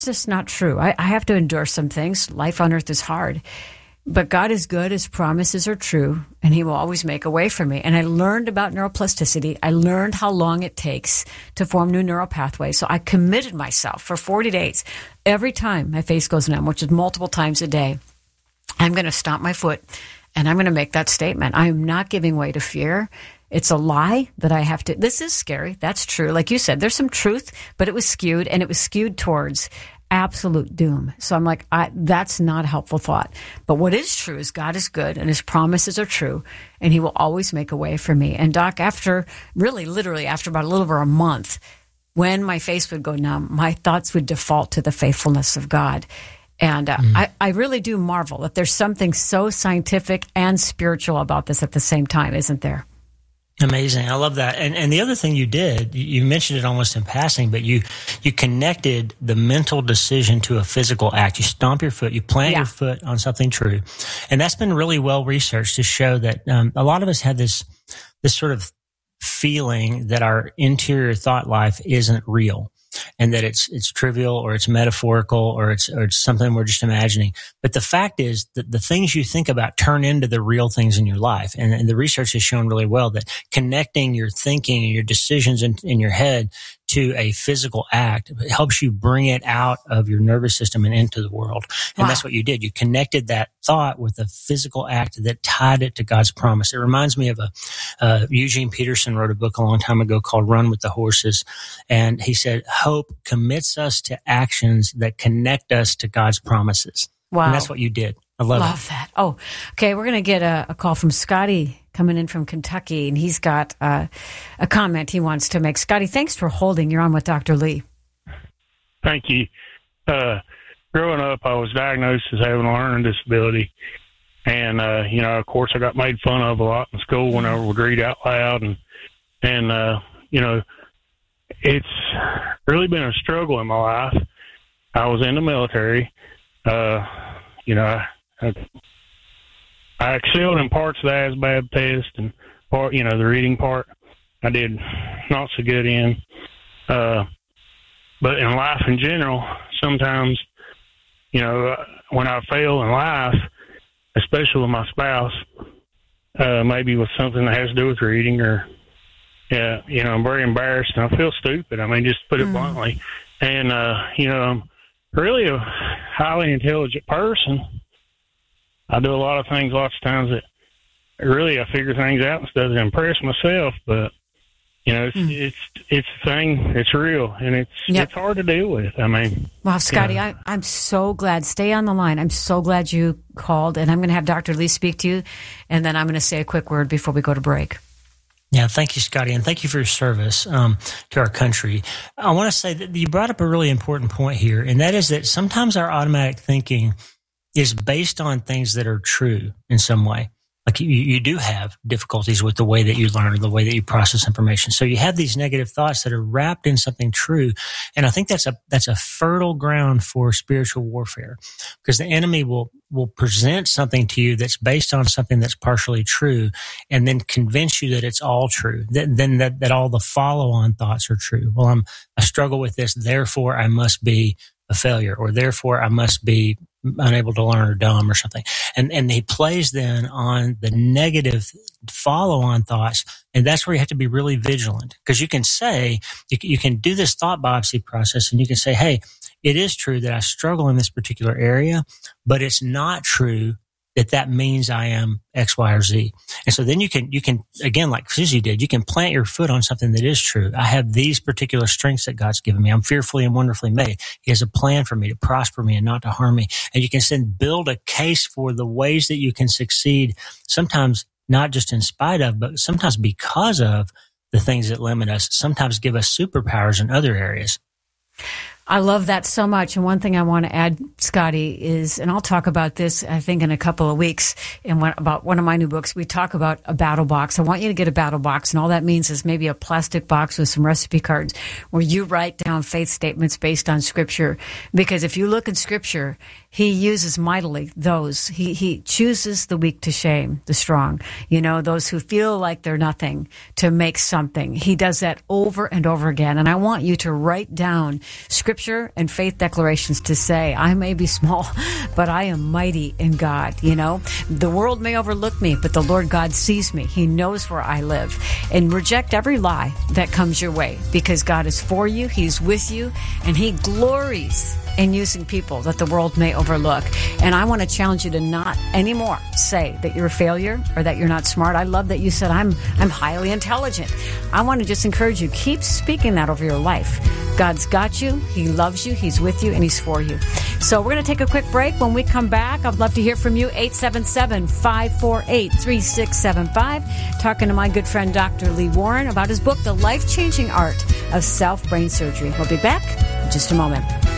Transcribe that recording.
just not true. I have to endure some things. Life on earth is hard. But God is good. His promises are true, and he will always make a way for me. And I learned about neuroplasticity. I learned how long it takes to form new neural pathways. So I committed myself for 40 days. Every time my face goes numb, which is multiple times a day, I'm going to stomp my foot, and I'm going to make that statement. I am not giving way to fear. It's a lie that I have to. This is scary. That's true. Like you said, there's some truth, but it was skewed, and it was skewed towards absolute doom. So I'm like, that's not a helpful thought. But what is true is God is good, and his promises are true, and he will always make a way for me. And Doc, literally after about a little over a month, when my face would go numb, my thoughts would default to the faithfulness of God. And I really do marvel that there's something so scientific and spiritual about this at the same time, isn't there? Amazing. I love that. And the other thing you did, you mentioned it almost in passing, but you connected the mental decision to a physical act. You stomp your foot, you plant your foot on something true. And that's been really well researched to show that a lot of us have this sort of feeling that our interior thought life isn't real, and that it's trivial, or it's metaphorical, or it's something we're just imagining. But the fact is that the things you think about turn into the real things in your life. And the research has shown really well that connecting your thinking and your decisions in your head to a physical act helps you bring it out of your nervous system and into the world. And that's what you did. You connected that thought with a physical act that tied it to God's promise. It reminds me of Eugene Peterson wrote a book a long time ago called Run with the Horses. And he said, hope commits us to actions that connect us to God's promises. Wow. And that's what you did. I love that. Oh, okay. We're going to get a call from Scotty coming in from Kentucky, and he's got a comment he wants to make. Scotty, thanks for holding. You're on with Dr. Lee. Thank you. Growing up, I was diagnosed as having a learning disability. And, of course, I got made fun of a lot in school when I would read out loud. And it's really been a struggle in my life. I was in the military. I excelled in parts of the ASVAB test, and part, the reading part, I did not so good in. But in life in general, sometimes, when I fail in life, especially with my spouse, maybe with something that has to do with reading, or, I'm very embarrassed and I feel stupid. I mean, just to put it bluntly. And, I'm really a highly intelligent person. I do a lot of things lots of times that really I figure things out instead of impress myself. But, it's a thing. It's real, and it's hard to deal with. I mean. Wow, Scotty, I'm so glad. Stay on the line. I'm so glad you called, and I'm going to have Dr. Lee speak to you, and then I'm going to say a quick word before we go to break. Yeah, thank you, Scotty, and thank you for your service to our country. I want to say that you brought up a really important point here, and that is that sometimes our automatic thinking is based on things that are true in some way. Like you do have difficulties with the way that you learn or the way that you process information. So you have these negative thoughts that are wrapped in something true. And I think that's a fertile ground for spiritual warfare, because the enemy will present something to you that's based on something that's partially true, and then convince you that it's all true, that all the follow-on thoughts are true. Well, I struggle with this, therefore I must be a failure, or therefore I must be unable to learn or dumb or something. And he plays then on the negative follow-on thoughts. And that's where you have to be really vigilant, because you can say, you can do this thought biopsy process, and you can say, hey, it is true that I struggle in this particular area, but it's not true that means I am X, Y, or Z. And so then you can, again, like Susie did, you can plant your foot on something that is true. I have these particular strengths that God's given me. I'm fearfully and wonderfully made. He has a plan for me to prosper me and not to harm me. And you can then build a case for the ways that you can succeed, sometimes not just in spite of, but sometimes because of the things that limit us, sometimes give us superpowers in other areas. I love that so much. And one thing I want to add, Scotty, is, and I'll talk about this, I think, in a couple of weeks, about one of my new books, we talk about a battle box. I want you to get a battle box, and all that means is maybe a plastic box with some recipe cards where you write down faith statements based on Scripture. Because if you look in Scripture, he uses mightily those. He chooses the weak to shame the strong. Those who feel like they're nothing to make something. He does that over and over again. And I want you to write down Scripture scripture and faith declarations to say, I may be small, but I am mighty in God. You know, the world may overlook me, but the Lord God sees me. He knows where I live. And reject every lie that comes your way, because God is for you. He's with you, and He glories in using people that the world may overlook. And I want to challenge you to not anymore say that you're a failure or that you're not smart. I love that you said, I'm highly intelligent. I want to just encourage you, keep speaking that over your life. God's got you. He loves you. He's with you, and He's for you. So we're going to take a quick break. When we come back, I'd love to hear from you. 877-548-3675. Talking to my good friend, Dr. Lee Warren, about his book, The Life-Changing Art of Self-Brain Surgery. We'll be back in just a moment.